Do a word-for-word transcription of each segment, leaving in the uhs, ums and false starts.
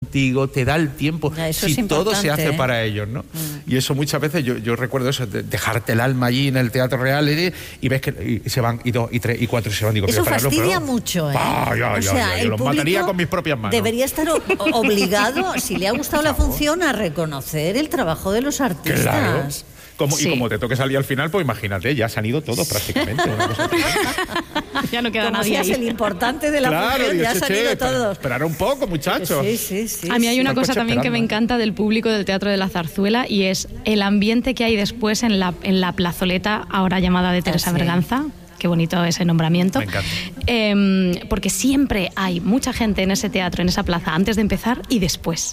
contigo, te da el tiempo. Ya, eso si es todo se hace ¿eh? para ellos, ¿no? Mm. Y eso muchas veces, yo, yo recuerdo eso, de dejarte el alma allí en el Teatro Real y, y ves que y se van, y dos, y tres, y cuatro, y se van. Digo, eso pero, fastidia pero, mucho, ¿eh? Ah, ya, o ya, sea, ya, yo el los mataría con mis propias manos. Debería estar o- obligado, si le ha gustado la función, a reconocer el trabajo de los artistas. Claro. Como, Sí. Y como te toque salir al final, pues imagínate, ya se han ido todos prácticamente. Una cosa así. Ya no queda Como nadie seas ahí. el importante de la Claro, función, digo, ya che, han che, salido espera- todos. Esperar un poco, muchachos. Sí, sí, sí. A mí hay sí. una El cosa coche también que me esperando, ¿eh? encanta del público del Teatro de la Zarzuela y es el ambiente que hay después en la, en la plazoleta, ahora llamada de Teresa Ah, sí. Berganza. Qué bonito ese nombramiento. Me encanta. Eh, porque siempre hay mucha gente en ese teatro, en esa plaza, antes de empezar y después.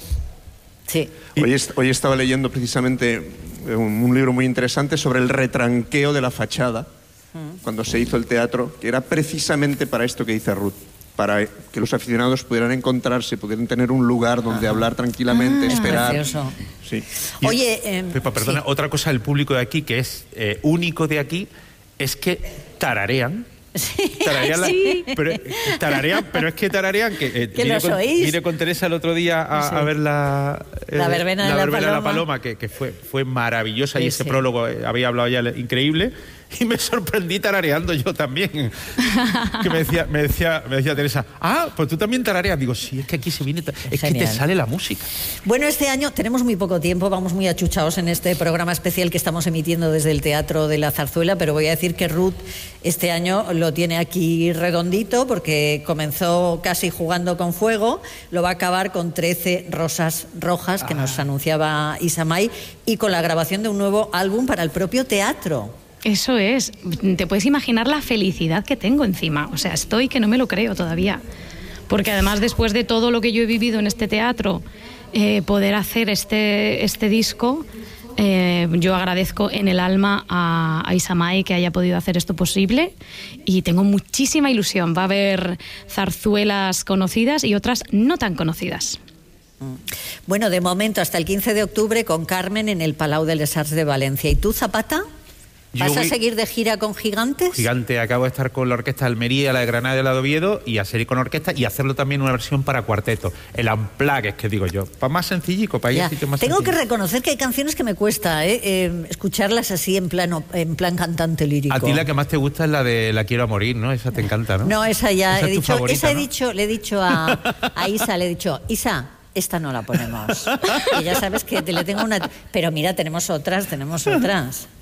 Sí. Hoy, est- hoy estaba leyendo precisamente un, un libro muy interesante sobre el retranqueo de la fachada, cuando se hizo el teatro, que era precisamente para esto que dice Ruth, para que los aficionados pudieran encontrarse, pudieran tener un lugar donde hablar tranquilamente, Ah, esperar. es precioso. Sí. Y- Oye, eh, Pepa, perdona, sí. otra cosa del público de aquí que es eh, único de aquí es que tararean. Tararean la- Sí. pero, tararean, pero es que tararean que, eh, Que vine los con, oís. vine con Teresa el otro día a, Sí. a ver la, eh, La verbena de la verbena de la Paloma. Paloma, que, que fue, fue maravillosa, Sí, y ese sí. prólogo eh, había hablado ya increíble, y me sorprendí tarareando yo también. Que me decía, me decía, me decía Teresa, ah, pues tú también tarareas. Digo, sí, es que aquí se viene, ta- es que Genial. te sale la música. Bueno, este año tenemos muy poco tiempo, vamos muy achuchados en este programa especial que estamos emitiendo desde el Teatro de la Zarzuela, pero voy a decir que Ruth este año lo tiene aquí redondito porque comenzó casi jugando con fuego, lo va a acabar con trece rosas rojas que nos anunciaba Isamay y con la grabación de un nuevo álbum para el propio teatro. Eso es. Te puedes imaginar la felicidad que tengo encima. O sea, estoy que no me lo creo todavía. Porque además, después de todo lo que yo he vivido en este teatro, eh, poder hacer este, este disco, eh, yo agradezco en el alma a, a Isamay que haya podido hacer esto posible y tengo muchísima ilusión. Va a haber zarzuelas conocidas y otras no tan conocidas. Bueno, de momento hasta el quince de octubre con Carmen en el Palau de les Arts de Valencia. ¿Y tú, Zapata? Yo ¿Vas a voy- seguir de gira con Gigantes? Gigante, acabo de estar con la Orquesta de Almería, la de Granada y la de Oviedo, y a seguir con orquesta y hacerlo también una versión para cuarteto. El Unplugged, que digo yo, para más sencillico, para ir Ya. a sitios más Tengo que sencillos. reconocer que hay canciones que me cuesta ¿eh? Eh, escucharlas así en plan, en plan cantante lírico. A ti la que más te gusta es la de La quiero a morir, ¿no? Esa te encanta, ¿no? No, esa ya Esa he es tu dicho, favorita, esa he ¿no? dicho, le he dicho a, a Isa, le he dicho, Isa, esta no la ponemos. Y ya sabes que te le tengo una, pero mira, tenemos otras, tenemos otras.